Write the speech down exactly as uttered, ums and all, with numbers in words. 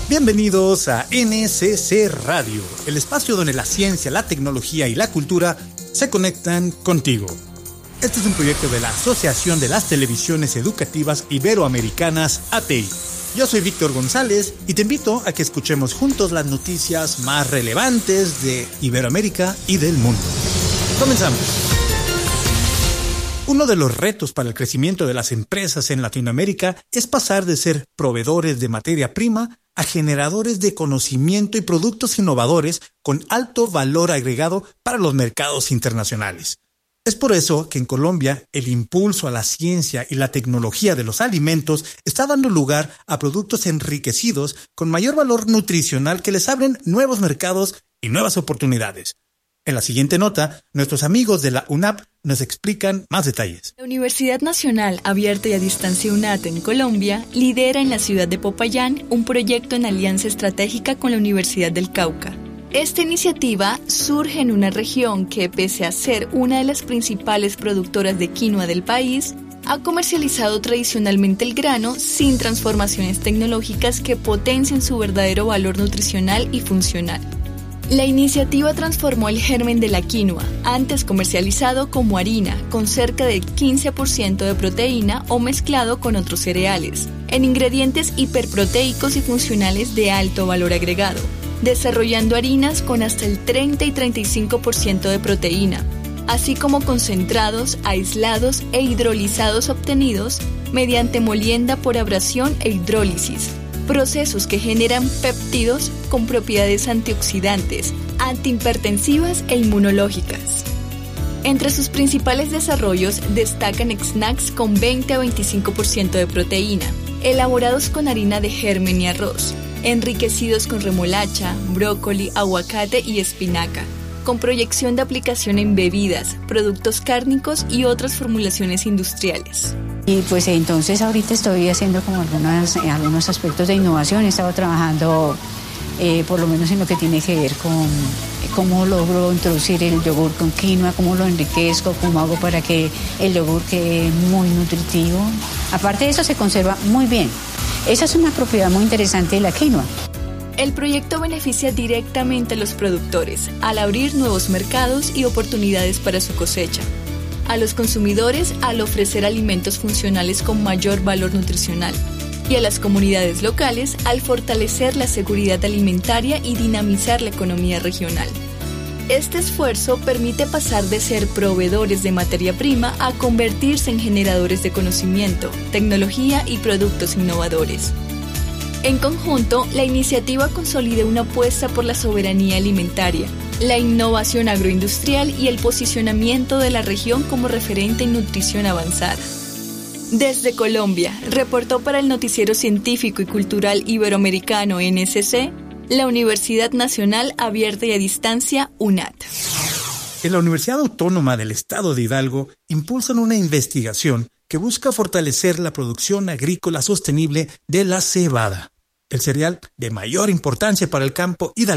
Bienvenidos a N C C Radio, el espacio donde la ciencia, la tecnología y la cultura se conectan contigo. Este es un proyecto de la Asociación de las Televisiones Educativas Iberoamericanas, A T I. Yo soy Víctor González y te invito a que escuchemos juntos las noticias más relevantes de Iberoamérica y del mundo. Comenzamos. Uno de los retos para el crecimiento de las empresas en Latinoamérica es pasar de ser proveedores de materia prima a generadores de conocimiento y productos innovadores con alto valor agregado para los mercados internacionales. Es por eso que en Colombia el impulso a la ciencia y la tecnología de los alimentos está dando lugar a productos enriquecidos con mayor valor nutricional que les abren nuevos mercados y nuevas oportunidades. En la siguiente nota, nuestros amigos de la U N A P nos explican más detalles. La Universidad Nacional Abierta y a Distancia U N A T en Colombia lidera en la ciudad de Popayán un proyecto en alianza estratégica con la Universidad del Cauca. Esta iniciativa surge en una región que, pese a ser una de las principales productoras de quinoa del país, ha comercializado tradicionalmente el grano sin transformaciones tecnológicas que potencien su verdadero valor nutricional y funcional. La iniciativa transformó el germen de la quinoa, antes comercializado como harina, con cerca del quince por ciento de proteína o mezclado con otros cereales, en ingredientes hiperproteicos y funcionales de alto valor agregado, desarrollando harinas con hasta el treinta y treinta y cinco por ciento de proteína, así como concentrados, aislados e hidrolizados obtenidos mediante molienda por abrasión e hidrólisis, procesos que generan péptidos con propiedades antioxidantes, antihipertensivas e inmunológicas. Entre sus principales desarrollos destacan snacks con veinte a veinticinco por ciento de proteína, elaborados con harina de germen y arroz, enriquecidos con remolacha, brócoli, aguacate y espinaca, con proyección de aplicación en bebidas, productos cárnicos y otras formulaciones industriales. Y pues entonces ahorita estoy haciendo como algunas, algunos aspectos de innovación. He estado trabajando eh, por lo menos en lo que tiene que ver con cómo logro introducir el yogur con quinoa, cómo lo enriquezco, cómo hago para que el yogur quede muy nutritivo. Aparte de eso se conserva muy bien. Esa es una propiedad muy interesante de la quinoa. El proyecto beneficia directamente a los productores al abrir nuevos mercados y oportunidades para su cosecha, a los consumidores al ofrecer alimentos funcionales con mayor valor nutricional y a las comunidades locales al fortalecer la seguridad alimentaria y dinamizar la economía regional. Este esfuerzo permite pasar de ser proveedores de materia prima a convertirse en generadores de conocimiento, tecnología y productos innovadores. En conjunto, la iniciativa consolida una apuesta por la soberanía alimentaria, la innovación agroindustrial y el posicionamiento de la región como referente en nutrición avanzada. Desde Colombia, reportó para el Noticiero Científico y Cultural Iberoamericano N C C, la Universidad Nacional Abierta y a Distancia U N A T. En la Universidad Autónoma del Estado de Hidalgo impulsan una investigación que busca fortalecer la producción agrícola sostenible de la cebada, el cereal de mayor importancia para el campo hidalguense.